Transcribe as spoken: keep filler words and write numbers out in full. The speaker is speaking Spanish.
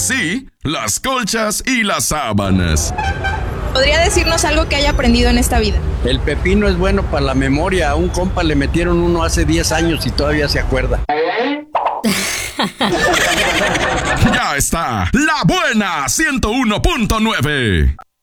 sí, las colchas y las sábanas. ¿Podría decirnos algo que haya aprendido en esta vida? El pepino es bueno para la memoria. A un compa le metieron uno hace diez años y todavía se acuerda. Ya está, La Buena ciento uno punto nueve.